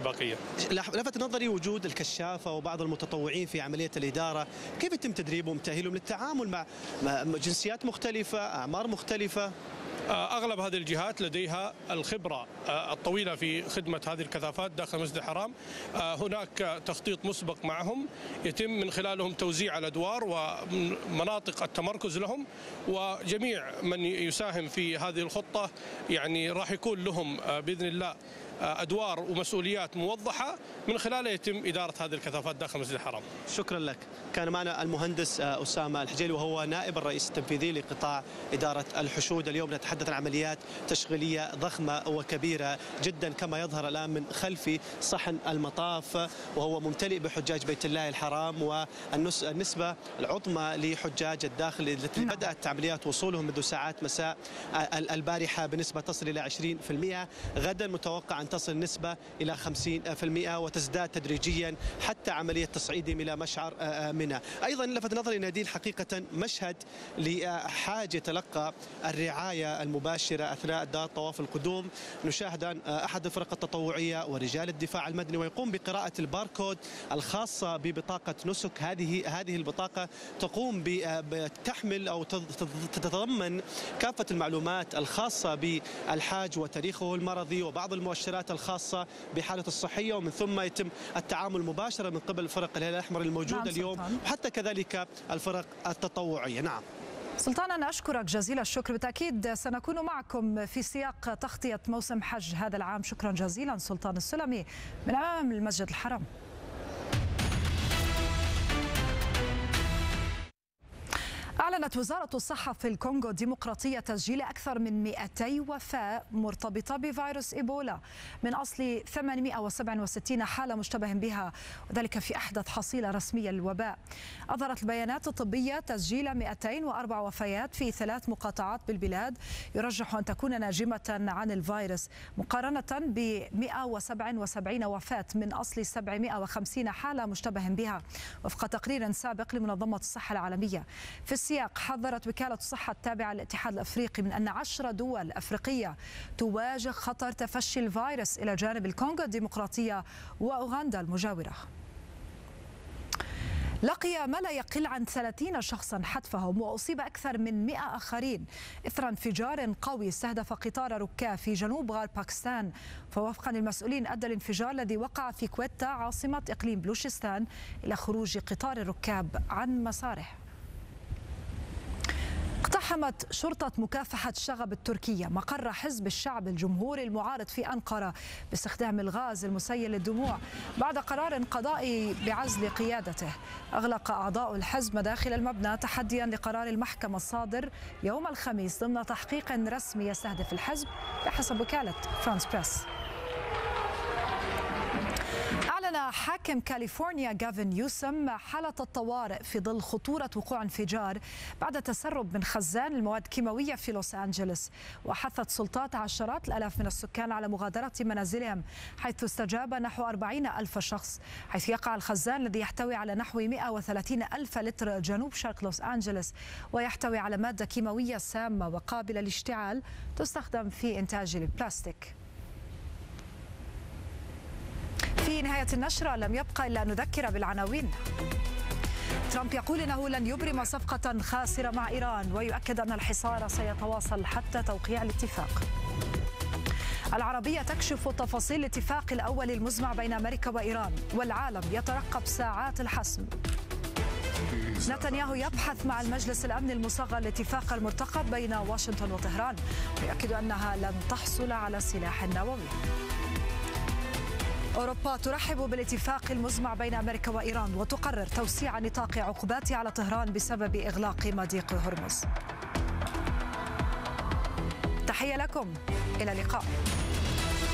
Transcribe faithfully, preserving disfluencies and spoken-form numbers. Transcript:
الاتفاقية. لفت نظري وجود الكشافة وبعض المتطوعين في عملية الإدارة، كيف يتم تدريبهم وتأهيلهم للتعامل مع جنسيات مختلفة، أعمار مختلفة؟ أغلب هذه الجهات لديها الخبرة الطويلة في خدمة هذه الكثافات داخل المسجد الحرام. هناك تخطيط مسبق معهم يتم من خلالهم توزيع الأدوار ومناطق التمركز لهم، وجميع من يساهم في هذه الخطة يعني راح يكون لهم بإذن الله أدوار ومسؤوليات موضحة من خلالها يتم إدارة هذه الكثافات داخل المسجد الحرام. شكرا لك. كان معنا المهندس أسامة الحجيلي وهو نائب الرئيس التنفيذي لقطاع إدارة الحشود. اليوم نتحدث عن عمليات تشغيلية ضخمة وكبيرة جدا كما يظهر الآن من خلفي صحن المطاف، وهو ممتلئ بحجاج بيت الله الحرام، والنسبة العظمى لحجاج الداخل التي بدأت عمليات وصولهم منذ ساعات مساء البارحة بنسبة تصل إلى عشرين بالمئة. غدا متوقع أن تصل النسبة إلى خمسين بالمئة وتزداد تدريجيا حتى عملية تصعيدهم إلى مشعر منى. أيضا لفت نظري نادين حقيقة مشهد لحاجة تلقى الرعاية المباشرة أثناء دار طواف القدوم. نشاهد أحد الفرق التطوعية ورجال الدفاع المدني ويقوم بقراءة الباركود الخاصة ببطاقة نسك. هذه هذه البطاقة تقوم بتحمل أو تتضمن كافة المعلومات الخاصة بالحاج وتاريخه المرضي وبعض المؤشرات الخاصة بحالته الصحية، ومن ثم يتم التعامل مباشرة من قبل فرق الهلال الأحمر الموجودة نعم اليوم سلطان. وحتى كذلك الفرق التطوعية. نعم سلطان، أنا أشكرك جزيل الشكر، بالتأكيد سنكون معكم في سياق تغطية موسم حج هذا العام. شكرا جزيلا سلطان السلمي من أمام المسجد الحرام. أعلنت وزارة الصحة في الكونغو الديمقراطية تسجيل أكثر من مئتي وفاة مرتبطة بفيروس إيبولا من أصل ثمانمئة وسبعة وستين حالة مشتبه بها، وذلك في أحدث حصيلة رسمية للوباء. أظهرت البيانات الطبية تسجيل مئتين وأربع وفيات في ثلاث مقاطعات بالبلاد يرجح أن تكون ناجمة عن الفيروس، مقارنة ب مئة وسبعة وسبعين وفاة من أصل سبعمئة وخمسين حالة مشتبه بها وفق تقرير سابق لمنظمة الصحة العالمية. في السياق حذرت وكالة الصحة التابعة للاتحاد الأفريقي من أن عشر دول أفريقية تواجه خطر تفشي الفيروس إلى جانب الكونغو الديمقراطية وأوغندا المجاورة. لقي ما لا يقل عن ثلاثين شخصا حتفهم وأصيب أكثر من مئة آخرين إثر انفجار قوي استهدف قطار ركاب في جنوب غرب باكستان. فوفقا للمسؤولين أدى الانفجار الذي وقع في كويتا عاصمة إقليم بلوشستان إلى خروج قطار الركاب عن مساره. اقتحمت شرطة مكافحة الشغب التركية مقر حزب الشعب الجمهوري المعارض في أنقرة باستخدام الغاز المسيل للدموع بعد قرار قضائي بعزل قيادته. أغلق أعضاء الحزب مداخل المبنى تحديا لقرار المحكمة الصادر يوم الخميس ضمن تحقيق رسمي يستهدف الحزب بحسب وكالة فرانس بريس. أعلن حاكم كاليفورنيا غافين نيوسوم حالة الطوارئ في ظل خطورة وقوع انفجار بعد تسرب من خزان المواد الكيماوية في لوس أنجلوس. وحثت سلطات عشرات الآلاف من السكان على مغادرة منازلهم، حيث استجاب نحو أربعين ألف شخص، حيث يقع الخزان الذي يحتوي على نحو مئة وثلاثين ألف لتر جنوب شرق لوس أنجلوس، ويحتوي على مادة كيماوية سامة وقابلة للاشتعال تستخدم في إنتاج البلاستيك. في نهاية النشرة لم يبقى إلا أن نذكر بالعناوين. ترامب يقول إنه لن يبرم صفقة خاسرة مع إيران، ويؤكد أن الحصار سيتواصل حتى توقيع الاتفاق. العربية تكشف تفاصيل الاتفاق الأول المزمع بين أمريكا وإيران، والعالم يترقب ساعات الحسم. نتنياهو يبحث مع المجلس الأمن المصغر الاتفاق المرتقب بين واشنطن وطهران، ويؤكد أنها لن تحصل على سلاح نووي. أوروبا ترحب بالاتفاق المزمع بين أمريكا وإيران وتقرر توسيع نطاق عقوباتها على طهران بسبب إغلاق مضيق هرمز. تحية لكم، إلى اللقاء.